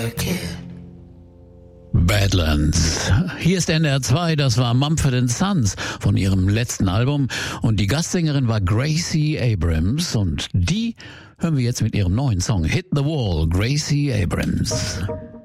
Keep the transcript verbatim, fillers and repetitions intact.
Badlands. Hier ist N D R zwei, das war Mumford and Sons von ihrem letzten Album und die Gastsängerin war Gracie Abrams und die hören wir jetzt mit ihrem neuen Song Hit the Wall, Gracie Abrams.